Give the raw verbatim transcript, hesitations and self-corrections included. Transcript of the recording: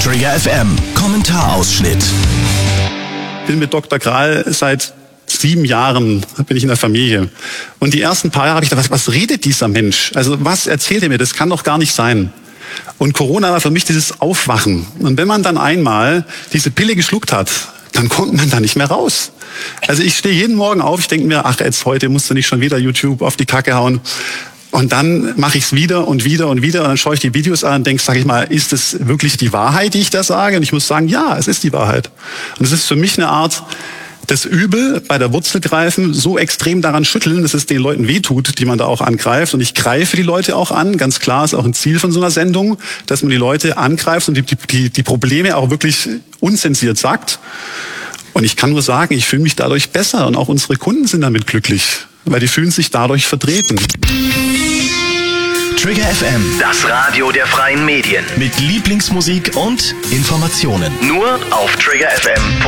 Trigger F M Kommentarausschnitt. Ich bin mit Doktor Kral seit sieben Jahren, bin ich in der Familie. Und die ersten paar Jahre habe ich gedacht, was, was redet dieser Mensch? Also was erzählt er mir? Das kann doch gar nicht sein. Und Corona war für mich dieses Aufwachen. Und wenn man dann einmal diese Pille geschluckt hat, dann kommt man da nicht mehr raus. Also ich stehe jeden Morgen auf, ich denke mir, ach jetzt heute musst du nicht schon wieder YouTube auf die Kacke hauen. Und dann mache ich es wieder und wieder und wieder und dann schaue ich die Videos an und denke, sag ich mal, ist es wirklich die Wahrheit, die ich da sage? Und ich muss sagen, ja, es ist die Wahrheit. Und es ist für mich eine Art, das Übel bei der Wurzel greifen, so extrem daran schütteln, dass es den Leuten wehtut, die man da auch angreift. Und ich greife die Leute auch an. Ganz klar ist auch ein Ziel von so einer Sendung, dass man die Leute angreift und die, die, die Probleme auch wirklich unzensiert sagt. Und ich kann nur sagen, ich fühle mich dadurch besser und auch unsere Kunden sind damit glücklich, weil die fühlen sich dadurch vertreten. Trigger F M, Das Radio der freien Medien. mit Lieblingsmusik und Informationen. Nur auf trigger f m punkt de.